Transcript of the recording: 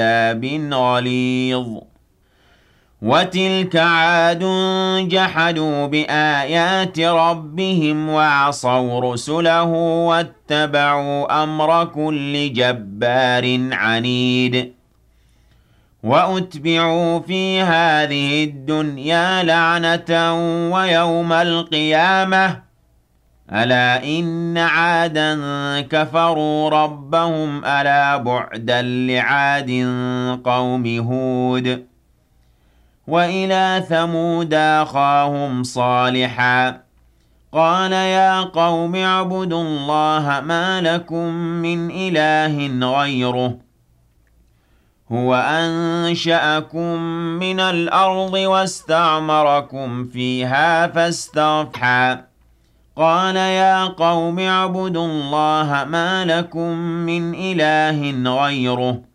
عذاب غليظ وتلك عاد جحدوا بآيات ربهم وعصوا رسله واتبعوا أمر كل جبار عنيد وأتبعوا في هذه الدنيا لعنة ويوم القيامة ألا إن عادا كفروا ربهم ألا بعدا لعاد قوم هود وإلى ثمود أخاهم صالحا قال يا قوم اعبدوا الله ما لكم من إله غيره هو أنشأكم من الأرض واستعمركم فيها فاستغفحا قال يا قوم اعبدوا الله ما لكم من إله غيره